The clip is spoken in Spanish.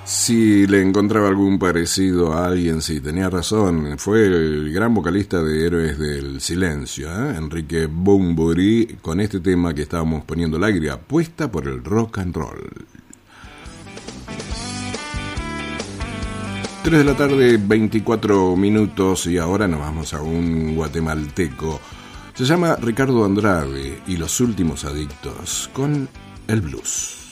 Si le encontraba algún parecido a alguien, sí, tenía razón. Fue el gran vocalista de Héroes del Silencio, Enrique Bunbury, con este tema que estábamos poniendo al aire, apuesta por el rock and roll. 3 de la tarde, 24 minutos, y ahora nos vamos a un guatemalteco. Se llama Ricardo Andrade y Los Últimos Adictos, con el blues.